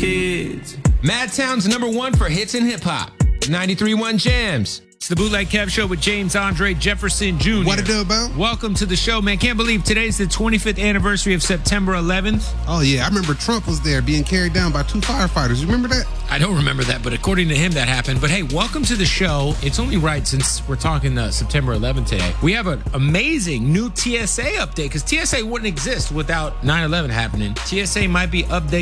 kids. Madtown's #1 for hits and hip hop. 93.1 Jams. It's the Bootleg Kev Show with James Andre Jefferson Jr. What it do, about? Welcome to the show, man. Can't believe today's the 25th anniversary of September 11th. Oh, yeah. I remember Trump was there being carried down by 2 firefighters. You remember that? I don't remember that, but according to him, that happened. But hey, welcome to the show. It's only right since we're talking September 11th today. We have an amazing new TSA update because TSA wouldn't exist without 9/11 happening. TSA might be updating